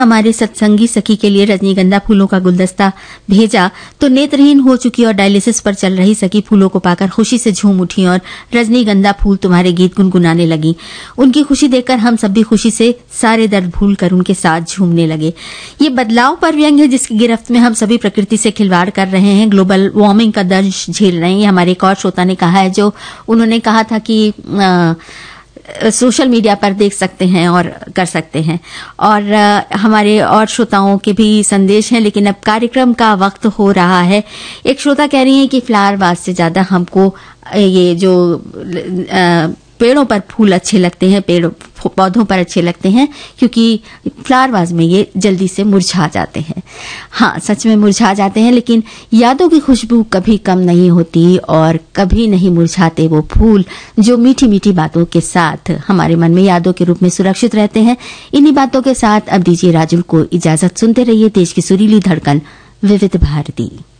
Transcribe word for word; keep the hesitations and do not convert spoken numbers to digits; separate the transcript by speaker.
Speaker 1: हमारे सत्संगी सखी के लिए रजनीगंधा फूलों का गुलदस्ता भेजा तो नेत्रहीन हो चुकी और डायलिसिस पर चल रही सखी फूलों को पाकर खुशी से झूम उठी और रजनीगंधा फूल तुम्हारे गीत गुनगुनाने लगी। उनकी खुशी देखकर हम सब भी खुशी से सारे दर्द भूल कर उनके साथ झूमने लगे। ये बदलाव पर व्यंग है जिसकी गिरफ्त में हम सभी प्रकृति से खिलवाड़ कर रहे हैं, ग्लोबल वार्मिंग का दंश झेल रहे हैं। ये हमारे एक और श्रोता ने कहा है, जो उन्होंने कहा था कि आ, सोशल मीडिया पर देख सकते हैं और कर सकते हैं। और आ, हमारे और श्रोताओं के भी संदेश हैं, लेकिन अब कार्यक्रम का वक्त हो रहा है। एक श्रोता कह रही हैं कि फ्लावरबाज से ज्यादा हमको ये जो आ, पेड़ों पर फूल अच्छे लगते हैं, पेड़ पौधों पर अच्छे लगते हैं, क्योंकि फ्लावरबाज में ये जल्दी से मुरझा जाते हैं। हाँ, सच में मुरझा जाते हैं, लेकिन यादों की खुशबू कभी कम नहीं होती और कभी नहीं मुरझाते वो फूल जो मीठी मीठी बातों के साथ हमारे मन में यादों के रूप में सुरक्षित रहते हैं। इन्हीं बातों के साथ अब दीजिए राजुल को इजाजत। सुनते रहिए देश की सुरीली धड़कन विविध भारती।